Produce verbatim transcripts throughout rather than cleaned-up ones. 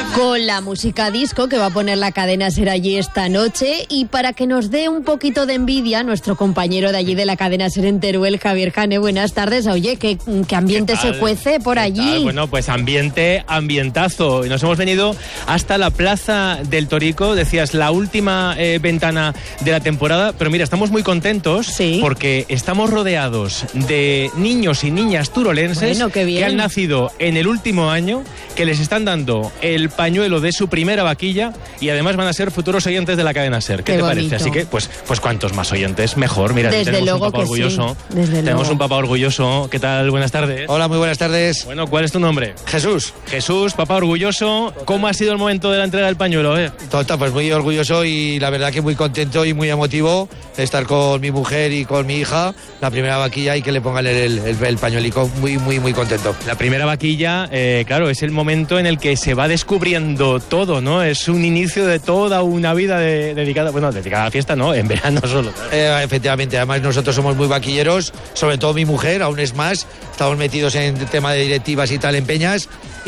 Con la música disco que va a poner la cadena SER allí esta noche, y para que nos dé un poquito de envidia, nuestro compañero de allí de la cadena SER en Teruel, Javier Jane, buenas tardes. Oye, ¿qué, qué ambiente se cuece por allí? Tal? Bueno, pues ambiente, ambientazo. Nos hemos venido hasta la Plaza del Torico, decías, la última eh, ventana de la temporada, pero mira, estamos muy contentos, ¿sí?, porque estamos rodeados de niños y niñas turolenses, bueno, qué bien, que han nacido en el último año, que les están dando el pañuelo de su primera vaquilla y además van a ser futuros oyentes de la cadena SER. ¿Qué, Qué te bonito. parece? Así que, pues, pues cuantos más oyentes, mejor. Mira, Desde tenemos luego un papá que orgulloso. sí. Desde tenemos luego. un papá orgulloso. ¿Qué tal? Buenas tardes. Hola, muy buenas tardes. Bueno, ¿cuál es tu nombre? Jesús. Jesús, papá orgulloso. ¿Cómo ha sido el momento de la entrega del pañuelo? Eh? Tota, pues muy orgulloso y la verdad que muy contento y muy emotivo de estar con mi mujer y con mi hija, la primera vaquilla, y que le pongan el, el, el pañuelico. Muy, muy, muy contento. La primera vaquilla, eh, claro, es el momento en el que se va descubriendo todo, ¿no? Es un inicio de toda una vida de, dedicada, bueno, dedicada a la fiesta, ¿no? En verano solo. Eh, efectivamente, además nosotros somos muy vaquilleros, sobre todo mi mujer, aún es más. Estamos metidos en el tema de directivas y tal en Peñas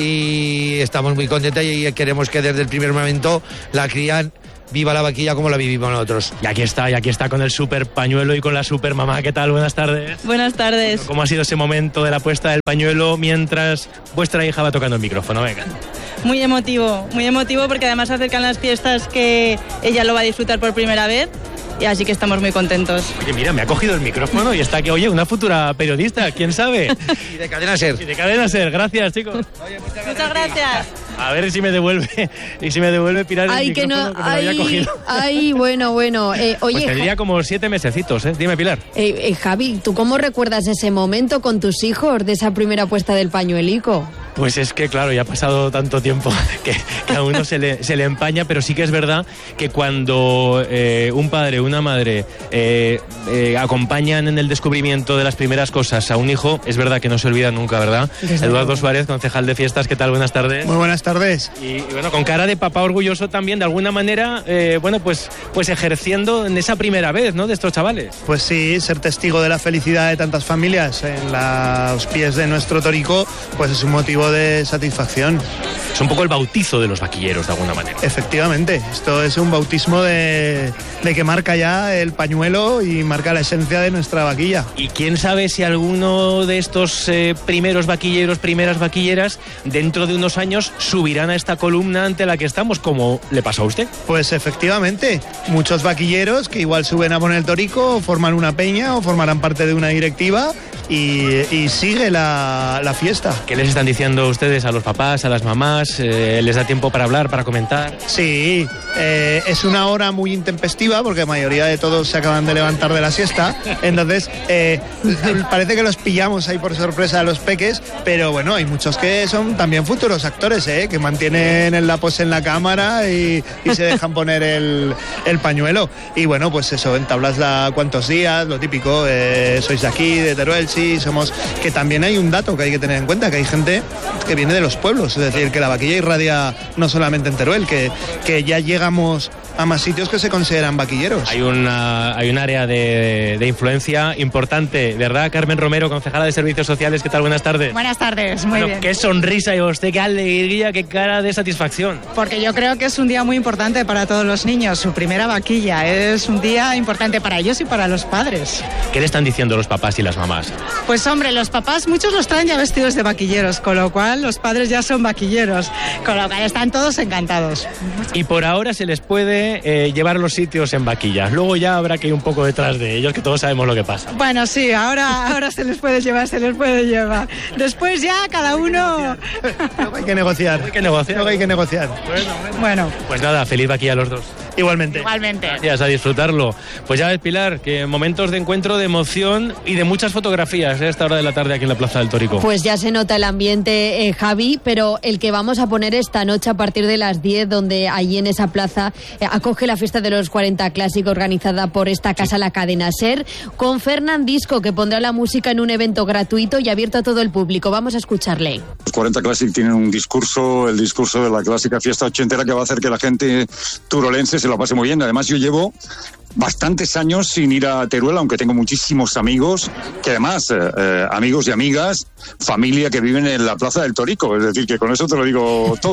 y estamos muy contentos y queremos que desde el primer momento la crían. Viva la vaquilla como la vivimos nosotros. Y aquí está, y aquí está con el super pañuelo y con la super mamá. ¿Qué tal? Buenas tardes. Buenas tardes. Bueno, ¿cómo ha sido ese momento de la puesta del pañuelo mientras vuestra hija va tocando el micrófono? Venga. Muy emotivo, muy emotivo porque además se acercan las fiestas que ella lo va a disfrutar por primera vez. Y así que estamos muy contentos. Oye, mira, me ha cogido el micrófono y está aquí, oye, una futura periodista, ¿quién sabe? Y de cadena SER. Y de cadena SER, gracias, chicos. Oye, muchas Muchas gracias. A ver si me devuelve, y si me devuelve Pilar el Ay, micrófono que no, que me lo había ay, cogido. ay, bueno, bueno. Eh, oye, Pues tendría como siete mesecitos, ¿eh? Dime, Pilar. eh, eh, Javi, ¿tú cómo recuerdas ese momento con tus hijos de esa primera puesta del pañuelico? Pues es que, claro, ya ha pasado tanto tiempo que, que a uno se le, se le empaña, pero sí que es verdad que cuando eh, un padre o una madre eh, eh, acompañan en el descubrimiento de las primeras cosas a un hijo, es verdad que no se olvida nunca, ¿verdad? Desde Eduardo luego. Suárez, concejal de fiestas, ¿qué tal? Buenas tardes. Muy buenas tardes. Y, y bueno, con cara de papá orgulloso también, de alguna manera, eh, bueno, pues, pues ejerciendo en esa primera vez, ¿no?, de estos chavales. Pues sí, ser testigo de la felicidad de tantas familias en los pies de nuestro Torico, pues es un motivo de satisfacción. Es un poco el bautizo de los vaquilleros, de alguna manera. Efectivamente, esto es un bautismo de, de que marca ya el pañuelo y marca la esencia de nuestra vaquilla. Y quién sabe si alguno de estos eh, primeros vaquilleros, primeras vaquilleras, dentro de unos años subirán a esta columna ante la que estamos, como le pasó a usted. Pues efectivamente, muchos vaquilleros que igual suben a poner el Torico, o forman una peña o formarán parte de una directiva y, y sigue la, la fiesta. ¿Qué les están diciendo ustedes a los papás, a las mamás? Eh, ¿Les da tiempo para hablar, para comentar? Sí, eh, es una hora muy intempestiva porque la mayoría de todos se acaban de levantar de la siesta, entonces eh, parece que los pillamos ahí por sorpresa a los peques, pero bueno, hay muchos que son también futuros actores, eh, que mantienen en la pose en la cámara y, y se dejan poner el, el pañuelo. Y bueno, pues eso, entablas la cuántos días, lo típico, eh, sois de aquí, de Teruel, sí, somos... Que también hay un dato que hay que tener en cuenta, que hay gente que viene de los pueblos, es decir, que la vaquilla irradia no solamente en Teruel, que, que ya llegamos a más sitios que se consideran vaquilleros. Hay, una, hay un área de, de influencia importante, ¿verdad? Carmen Romero, concejala de Servicios Sociales, ¿qué tal? Buenas tardes. Buenas tardes, muy Bueno, bien. qué sonrisa y usted, qué alegría, qué cara de satisfacción. Porque yo creo que es un día muy importante para todos los niños, su primera vaquilla. Es un día importante para ellos y para los padres. ¿Qué le están diciendo los papás y las mamás? Pues hombre, los papás, muchos los traen ya vestidos de vaquilleros, con lo cual los padres ya son vaquilleros, con lo cual están todos encantados. Y por ahora se les puede eh, llevar los sitios en vaquillas. Luego ya habrá que ir un poco detrás de ellos, que todos sabemos lo que pasa. Bueno, sí, ahora, ahora se les puede llevar, se les puede llevar. Después ya cada uno... Luego hay que negociar. Hay que negociar. Luego hay que negociar. Bueno, Pues nada, feliz vaquilla a los dos. Igualmente. igualmente. Gracias, a disfrutarlo. Pues ya ves, Pilar, que momentos de encuentro, de emoción y de muchas fotografías a esta hora de la tarde aquí en la Plaza del Torico. Pues ya se nota el ambiente, eh, Javi, pero el que vamos a poner esta noche a partir de las diez, donde allí en esa plaza eh, acoge la fiesta de los cuarenta Clásico organizada por esta casa, la cadena SER, con Fernand Disco, que pondrá la música en un evento gratuito y abierto a todo el público. Vamos a escucharle. Los cuarenta Classic tienen un discurso, el discurso de la clásica fiesta ochentera, que va a hacer que la gente turolense se lo pase muy bien. Además, yo llevo bastantes años sin ir a Teruel, aunque tengo muchísimos amigos, que además, eh, eh, amigos y amigas, familia que viven en la Plaza del Torico, es decir, que con eso te lo digo todo.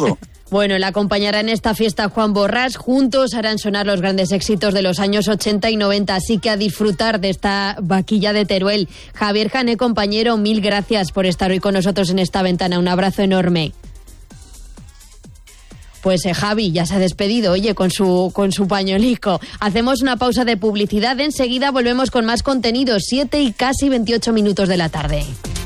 Bueno, le acompañará en esta fiesta Juan Borrás. Juntos harán sonar los grandes éxitos de los años ochenta y noventa. Así que a disfrutar de esta vaquilla de Teruel. Javier Jané, compañero, mil gracias por estar hoy con nosotros en esta ventana. Un abrazo enorme. Pues eh, Javi ya se ha despedido, oye, con su, con su pañuelico. Hacemos una pausa de publicidad. Enseguida volvemos con más contenido. Siete y casi veintiocho minutos de la tarde.